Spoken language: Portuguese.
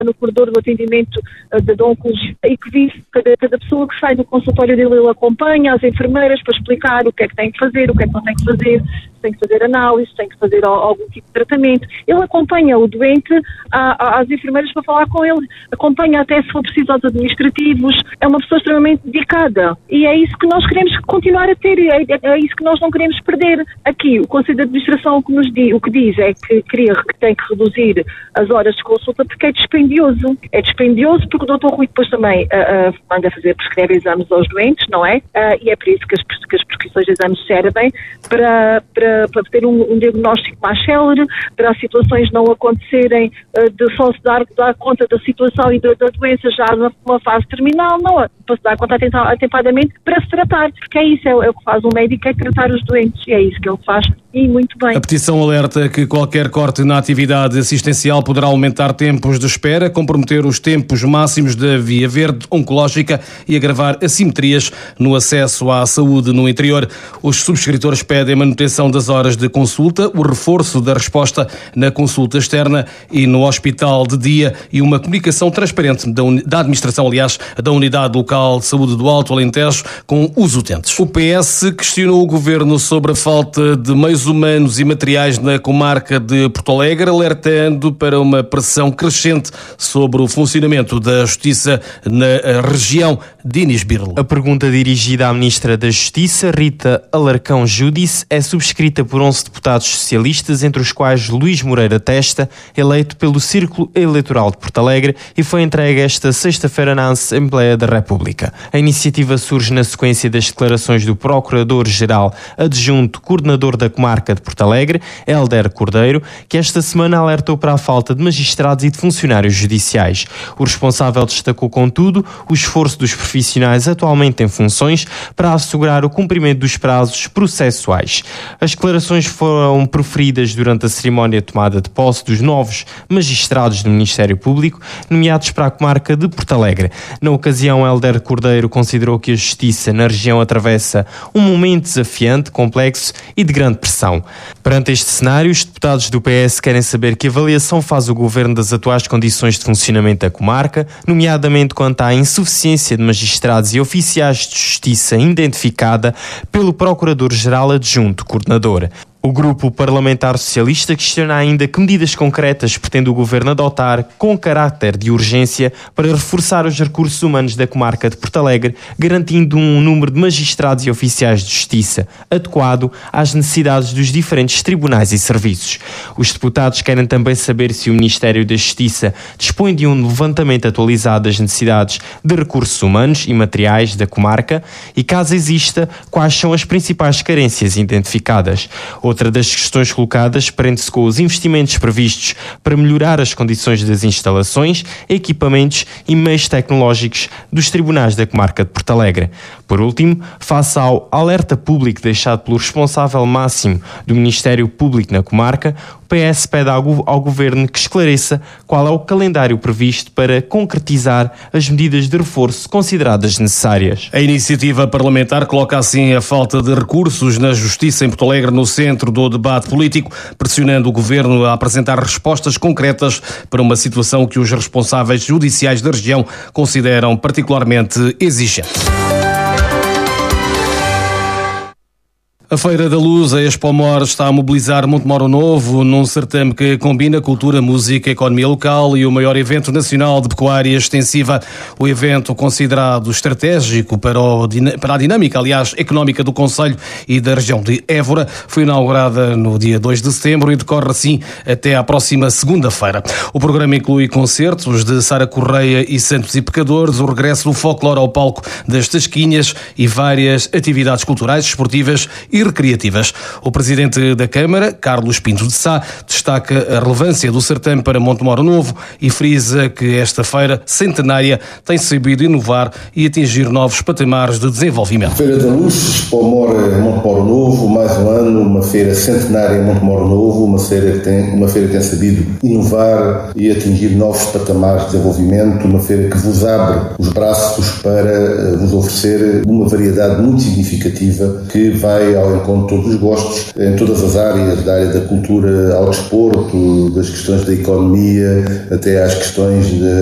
no corredor do atendimento da oncologia, e que disse que cada pessoa que sai do consultório dele, ele acompanha as enfermeiras para explicar o que é que tem que fazer, o que é que não tem que fazer, se tem que fazer análise, se tem que fazer algum tipo de tratamento. Ele acompanha o doente às enfermeiras para falar com ele, acompanha até se for preciso aos administrativos. É uma pessoa extremamente dedicada e é isso que nós queremos continuar a ter, é isso que nós não queremos perder. Aqui o Conselho de Administração o que diz é que tem que reduzir as horas de consulta porque é dispendioso. É dispendioso porque o Dr. Rui depois também manda prescreve exames aos doentes, não é? E é por isso que as prescrições de exames servem para ter um diagnóstico mais célere, para as situações não acontecerem de só se dar conta da situação e da doença já numa fase terminal, não, para se dar conta atempadamente para se tratar, porque é isso, é o que faz um médico, é tratar os doentes, e é isso que ele faz, e muito bem. A petição alerta que qualquer corte na atividade assistencial poderá aumentar tempos de espera, comprometer os tempos máximos da via verde oncológica e agravar assimetrias no acesso à saúde no interior. Os subscritores pedem a manutenção das horas de consulta, o reforço da resposta na consulta externa e no hospital de dia e uma comunicação transparente da administração, da Unidade Local de Saúde do Alto Alentejo com os utentes. O PS questionou o governo sobre a falta de meios humanos e materiais na comarca de Porto Alegre, alertando para uma pressão crescente sobre o funcionamento da Justiça na região. Dinis Birlo. A pergunta dirigida à Ministra da Justiça, Rita Alarcão Júdice, é subscrita por 11 deputados socialistas, entre os quais Luís Moreira Testa, eleito pelo Círculo Eleitoral de Porto Alegre, e foi entregue esta sexta-feira na Assembleia da República. A iniciativa surge na sequência das declarações do Procurador-Geral Adjunto Coordenador da Comarca de Porto Alegre, Hélder Cordeiro, que esta semana alertou para a falta de magistrados e de funcionários judiciais. O responsável destacou, contudo, o esforço dos profissionais atualmente em funções para assegurar o cumprimento dos prazos processuais. As declarações foram proferidas durante a cerimónia de tomada de posse dos novos magistrados do Ministério Público, nomeados para a comarca de Porto Alegre. Na ocasião, Hélder Cordeiro considerou que a justiça na região atravessa um momento desafiante, complexo e de grande pressão. Perante este cenário, os deputados do PS querem saber que avaliação faz o governo das atuais condições de funcionamento da comarca, nomeadamente quanto à insuficiência de magistrados e oficiais de justiça identificada pelo Procurador-Geral Adjunto Coordenador. O grupo parlamentar socialista questiona ainda que medidas concretas pretende o governo adotar com caráter de urgência para reforçar os recursos humanos da comarca de Porto Alegre, garantindo um número de magistrados e oficiais de justiça adequado às necessidades dos diferentes tribunais e serviços. Os deputados querem também saber se o Ministério da Justiça dispõe de um levantamento atualizado das necessidades de recursos humanos e materiais da comarca e, caso exista, quais são as principais carências identificadas. Outra das questões colocadas prende-se com os investimentos previstos para melhorar as condições das instalações, equipamentos e meios tecnológicos dos tribunais da comarca de Porto Alegre. Por último, face ao alerta público deixado pelo responsável máximo do Ministério Público na comarca, o PS pede ao Governo que esclareça qual é o calendário previsto para concretizar as medidas de reforço consideradas necessárias. A iniciativa parlamentar coloca assim a falta de recursos na Justiça em Porto Alegre no centro do debate político, pressionando o Governo a apresentar respostas concretas para uma situação que os responsáveis judiciais da região consideram particularmente exigente. A Feira da Luz, a Expomor, está a mobilizar Montemoro Novo num certame que combina cultura, música, economia local e o maior evento nacional de pecuária extensiva. O evento, considerado estratégico para a dinâmica, económica do concelho e da região de Évora, foi inaugurada no dia 2 de setembro e decorre assim até à próxima segunda-feira. O programa inclui concertos de Sara Correia e Santos e Pecadores, o regresso do folclore ao palco das Tasquinhas e várias atividades culturais, esportivas e recreativas. O presidente da Câmara, Carlos Pinto de Sá, destaca a relevância do certame para Montemoro Novo e frisa que esta feira centenária tem sabido inovar e atingir novos patamares de desenvolvimento. Feira da Luz, Expomor Montemoro Novo, mais um ano, uma feira centenária em Montemoro Novo, uma feira que tem sabido inovar e atingir novos patamares de desenvolvimento, uma feira que vos abre os braços para vos oferecer uma variedade muito significativa que vai ao ao encontro de todos os gostos, em todas as áreas, da área da cultura ao desporto, das questões da economia, até às questões